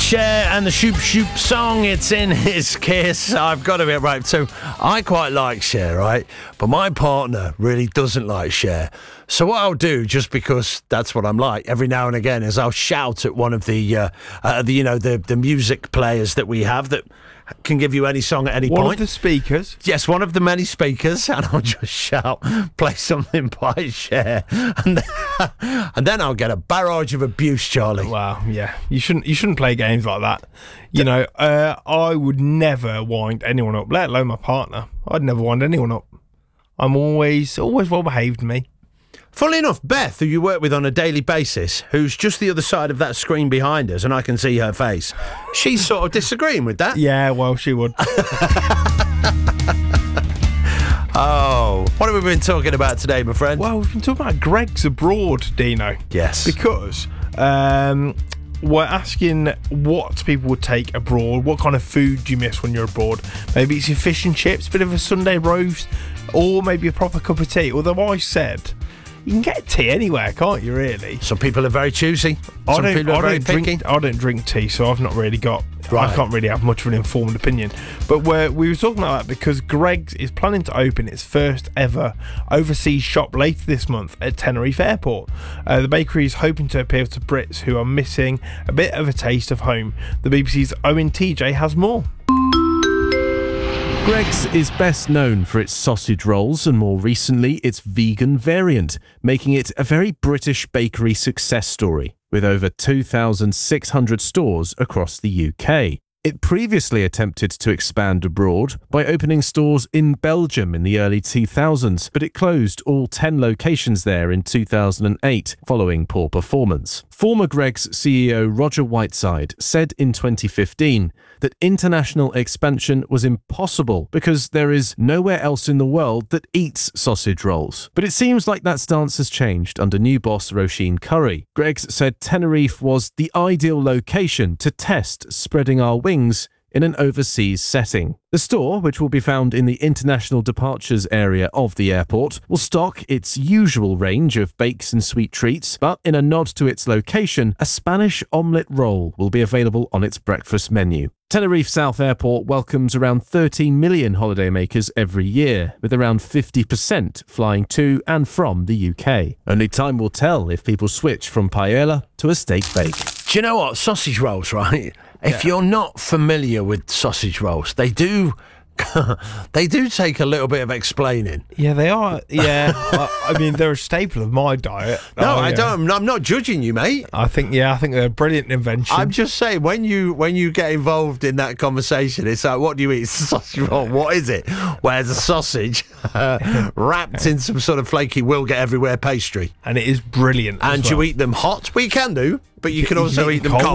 Cher and the Shoop Shoop song, it's in his kiss. I've got to be right. So I quite like Cher, right? But my partner really doesn't like Cher. So what I'll do, just because that's what I'm like, every now and again, is I'll shout at one of the music players that we have that can give you any song at any point. One of the speakers? Yes, one of the many speakers, and I'll just shout, play something by Cher, and then I'll get a barrage of abuse, Charlie. Wow, yeah. You shouldn't play games like that. You know, I would never wind anyone up, let alone my partner. I'd never wind anyone up. I'm always well behaved, me. Funnily enough, Beth, who you work with on a daily basis, who's just the other side of that screen behind us, and I can see her face, she's sort of disagreeing with that. Yeah, well, she would. Oh, what have we been talking about today, my friend? Well, we've been talking about Greggs Abroad, Dino. Yes. Because we're asking what people would take abroad. What kind of food do you miss when you're abroad? Maybe it's your fish and chips, bit of a Sunday roast, or maybe a proper cup of tea. Although I said, you can get tea anywhere, can't you, really? Some people are very choosy. Some people are very picky. I don't drink tea, so I've not really got... Right. I can't really have much of an informed opinion. But we were talking about that because Greggs is planning to open its first ever overseas shop later this month at Tenerife Airport. The bakery is hoping to appeal to Brits who are missing a bit of a taste of home. The BBC's Owen TJ has more. Greggs is best known for its sausage rolls and more recently its vegan variant, making it a very British bakery success story with over 2,600 stores across the UK. It previously attempted to expand abroad by opening stores in Belgium in the early 2000s, but it closed all 10 locations there in 2008 following poor performance. Former Greggs CEO Roger Whiteside said in 2015 that international expansion was impossible because there is nowhere else in the world that eats sausage rolls. But it seems like that stance has changed under new boss Roisin Curry. Greggs said Tenerife was the ideal location to test spreading our wings in an overseas setting. The store, which will be found in the international departures area of the airport, will stock its usual range of bakes and sweet treats, but in a nod to its location, a Spanish omelette roll will be available on its breakfast menu. Tenerife South Airport welcomes around 13 million holidaymakers every year, with around 50% flying to and from the UK. Only time will tell if people switch from paella to a steak bake. Do you know what? Sausage rolls, right? If you're not familiar with sausage rolls, they do take a little bit of explaining. Yeah, they are. Yeah, I mean, they're a staple of my diet. No, I don't. I'm not judging you, mate. I think they're a brilliant invention. I'm just saying, when you get involved in that conversation, it's like, what do you eat? It's a sausage roll. What is it? Where's a sausage wrapped in some sort of flaky will get everywhere pastry? And it is brilliant. And you eat them hot? We can do. But you can also eat them cold.